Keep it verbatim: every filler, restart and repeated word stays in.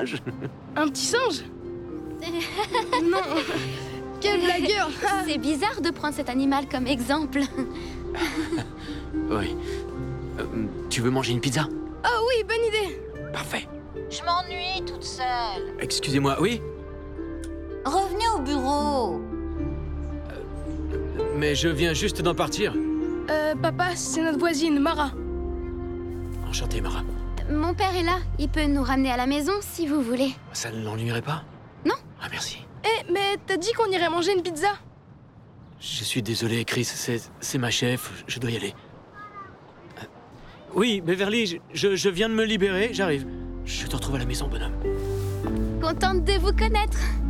singe. Un petit singe? Non. Quel blagueur. C'est bizarre de prendre cet animal comme exemple. Oui. Euh, tu veux manger une pizza? Oh oui, bonne idée. Parfait. Je m'ennuie toute seule. Excusez-moi, oui? Revenez au bureau. Mais je viens juste d'en partir. Euh, papa, c'est notre voisine, Mara. Enchanté, Mara. Mon père est là. Il peut nous ramener à la maison si vous voulez. Ça ne l'ennuierait pas? Non. Ah, merci. Eh, mais t'as dit qu'on irait manger une pizza? Je suis désolé, Chris, c'est c'est ma chef, je dois y aller. Euh, Oui, Beverly, je, je, je viens de me libérer, j'arrive. Je te retrouve à la maison, bonhomme. Contente de vous connaître.